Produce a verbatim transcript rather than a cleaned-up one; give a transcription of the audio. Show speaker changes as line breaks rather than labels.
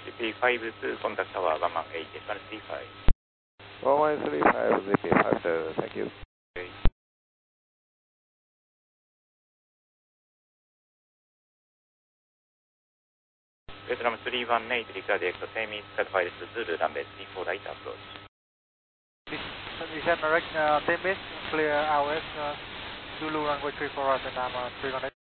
Z P five to contact tower one one eight, one three five.
one one three five, Z P five, thank you.
Okay. Vietnam three one eight, record X, same is certified to Zulu, runway three four right approach.
This is American, uh, ten minutes, clear hours, uh, Zulu runway three four right, and I'm uh, three one eight.